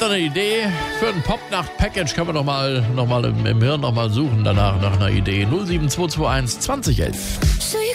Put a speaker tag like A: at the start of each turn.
A: noch eine Idee? Für ein Popnacht-Package können wir noch mal im Hirn noch mal suchen danach nach einer Idee. 07221 2011.